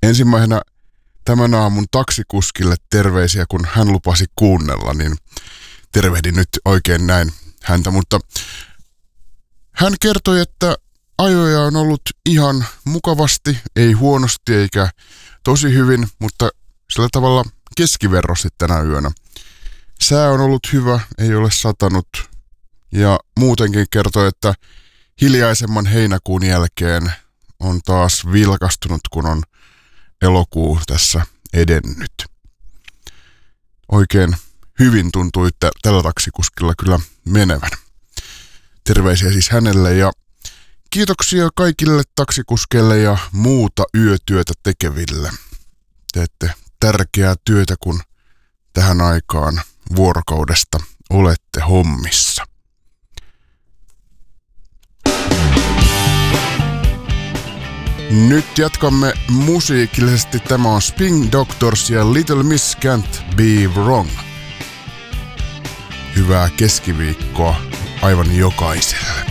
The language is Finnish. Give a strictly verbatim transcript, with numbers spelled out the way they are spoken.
Ensimmäisenä tämän aamun taksikuskille terveisiä, kun hän lupasi kuunnella, niin tervehdin nyt oikein näin häntä, mutta hän kertoi, että ajoja on ollut ihan mukavasti, ei huonosti eikä tosi hyvin, mutta sillä tavalla keskiverrosti tänä yönä. Sää on ollut hyvä, ei ole satanut ja muutenkin kertoi, että hiljaisemman heinäkuun jälkeen on taas vilkastunut, kun on elokuu tässä edennyt. Oikein hyvin tuntui että tällä taksikuskilla kyllä menevän. Terveisiä siis hänelle ja kiitoksia kaikille taksikuskeille ja muuta yötyötä tekeville. Teette tärkeää työtä, kun tähän aikaan vuorokaudesta olette hommissa. Nyt jatkamme musiikillisesti. Tämä on Spin Doctors ja Little Miss Can't Be Wrong. Hyvää keskiviikkoa aivan jokaiselle.